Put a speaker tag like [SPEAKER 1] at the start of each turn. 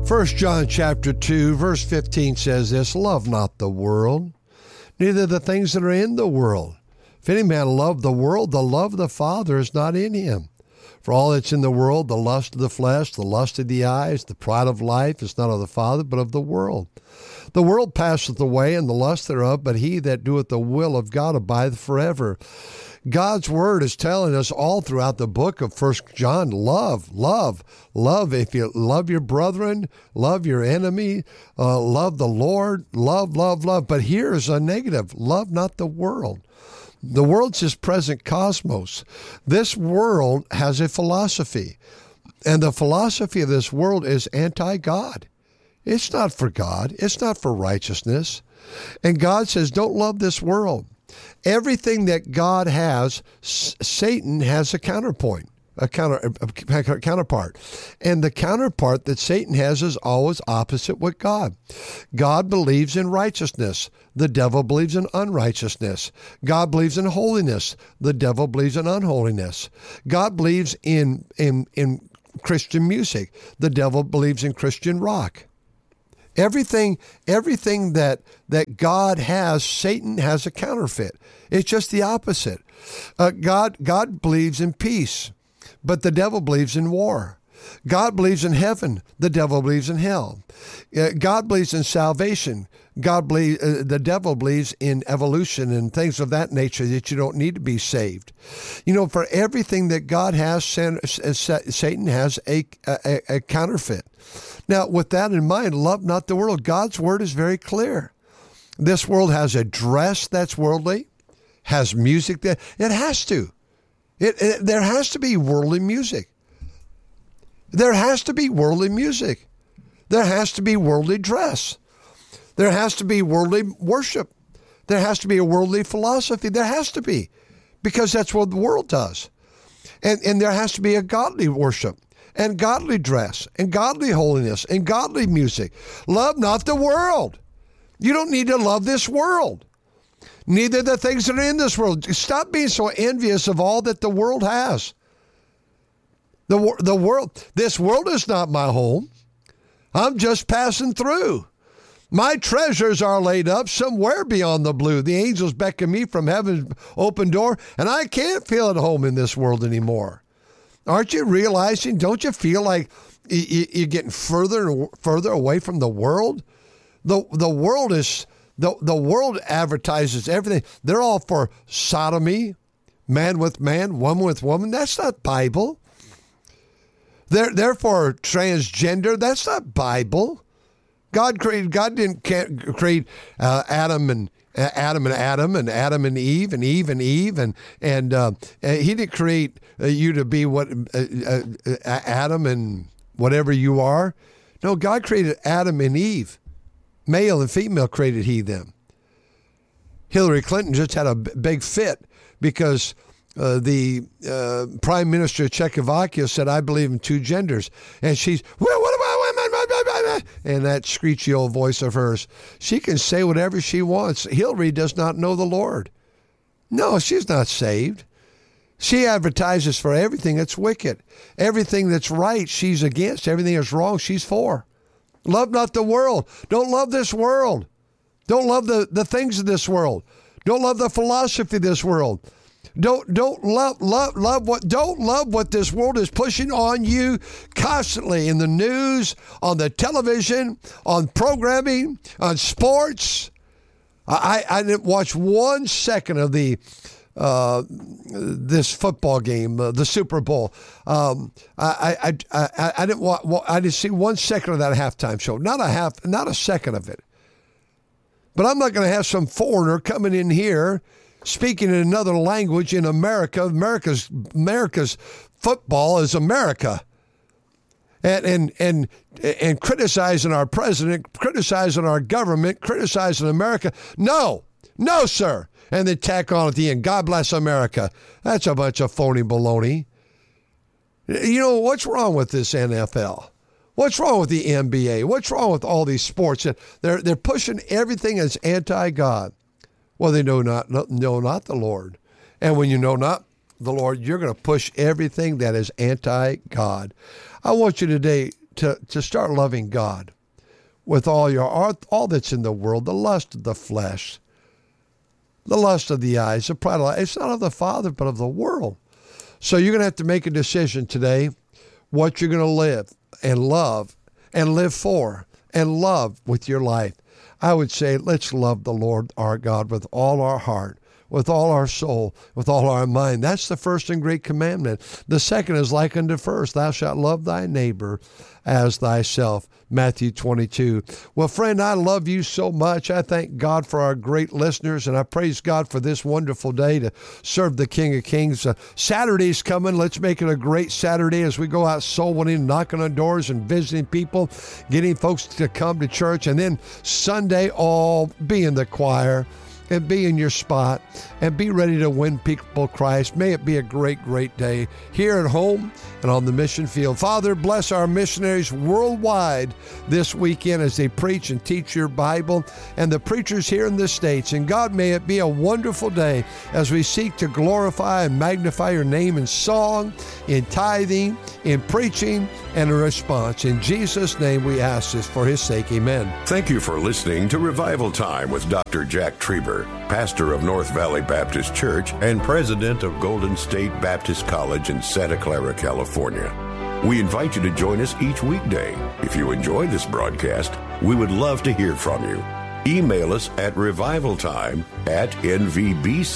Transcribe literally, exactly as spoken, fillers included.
[SPEAKER 1] First John chapter two, verse fifteen says this, love not the world, neither the things that are in the world. If any man love the world, the love of the Father is not in him. For all that's in the world, the lust of the flesh, the lust of the eyes, the pride of life, is not of the Father, but of the world. The world passeth away, and the lust thereof, but he that doeth the will of God abideth forever. God's word is telling us all throughout the book of First John, love, love, love. If you love your brethren, love your enemy, uh, love the Lord, love, love, love. But here's a negative, love not the world. The world's this present cosmos. This world has a philosophy, and the philosophy of this world is anti-God. It's not for God. It's not for righteousness. And God says, don't love this world. Everything that God has, Satan has a counterpoint, a counter a counterpart. And the counterpart that Satan has is always opposite with God. God believes in righteousness. The devil believes in unrighteousness. God believes in holiness. The devil believes in unholiness. God believes in, in, in Christian music. The devil believes in Christian rock. Everything, everything that, that God has, Satan has a counterfeit. It's just the opposite. Uh, God, God believes in peace, but the devil believes in war. God believes in heaven. The devil believes in hell. Uh, God believes in salvation. God believes, uh, the devil believes in evolution and things of that nature that you don't need to be saved. You know, for everything that God has, Satan has a, a, a counterfeit. Now, with that in mind, love not the world. God's word is very clear. This world has a dress that's worldly, has music that it has to. It, it there has to be worldly music. There has to be worldly music. There has to be worldly dress. There has to be worldly worship. There has to be a worldly philosophy. There has to be, because that's what the world does. And, and there has to be a godly worship and godly dress and godly holiness and godly music. Love not the world. You don't need to love this world. Neither the things that are in this world. Stop being so envious of all that the world has. The, the world, this world is not my home. I'm just passing through. My treasures are laid up somewhere beyond the blue. The angels beckon me from heaven's open door, and I can't feel at home in this world anymore. Aren't you realizing, don't you feel like you're getting further and further away from the world? The the world is, the, the world advertises everything. They're all for sodomy, man with man, woman with woman. That's not Bible. They're, they're for transgender. That's not Bible. God created. God didn't create uh, Adam and uh, Adam and Adam and Adam and Eve and Eve and Eve and and uh, He didn't create uh, you to be what uh, uh, Adam and whatever you are. No, God created Adam and Eve, male and female created He them. Hillary Clinton just had a big fit because uh, the uh, Prime Minister of Czechoslovakia said, "I believe in two genders," and she's, well, what about women? And that screechy old voice of hers, she can say whatever she wants. Hillary does not know the Lord. No, she's not saved. She advertises for everything that's wicked. Everything that's right, she's against. Everything that's wrong, she's for. Love not the world. Don't love this world. Don't love the, the things of this world. Don't love the philosophy of this world. Don't don't love love love what don't love what this world is pushing on you constantly in the news, on the television, on programming, on sports. I, I didn't watch one second of the uh, this football game, uh, the Super Bowl. Um, I, I I I didn't wa- I didn't see one second of that halftime show. Not a half, not a second of it. But I'm not going to have some foreigner coming in here speaking in another language in America. America's America's football is America. And and and and criticizing our president, criticizing our government, criticizing America. No, no, sir. And then tack on at the end, God bless America. That's a bunch of phony baloney. You know, what's wrong with this N F L? What's wrong with the N B A? What's wrong with all these sports? They're they're pushing everything as anti-God. Well, they know not know not the Lord. And when you know not the Lord, you're going to push everything that is anti-God. I want you today to, to start loving God with all your heart, all that's in the world, the lust of the flesh, the lust of the eyes, the pride of life. It's not of the Father, but of the world. So you're going to have to make a decision today what you're going to live and love and live for and love with your life. I would say let's love the Lord our God with all our heart, with all our soul, with all our mind. That's the first and great commandment. The second is like unto first, thou shalt love thy neighbor as thyself. Matthew twenty-two. Well, friend, I love you so much. I thank God for our great listeners, and I praise God for this wonderful day to serve the King of Kings. Uh, Saturday's coming. Let's make it a great Saturday as we go out soul winning, knocking on doors and visiting people, getting folks to come to church. And then Sunday, all be in the choir and be in your spot and be ready to win people Christ. May it be a great, great day here at home and on the mission field. Father, bless our missionaries worldwide this weekend as they preach and teach your Bible, and the preachers here in the States. And God, may it be a wonderful day as we seek to glorify and magnify your name in song, in tithing, in preaching, and in response. In Jesus' name we ask this for his sake. Amen.
[SPEAKER 2] Thank you for listening to Revival Time with Doctor Jack Trieber, pastor of North Valley Baptist Church and president of Golden State Baptist College in Santa Clara, California. We invite you to join us each weekday. If you enjoy this broadcast, we would love to hear from you. Email us at revivaltime at n v b c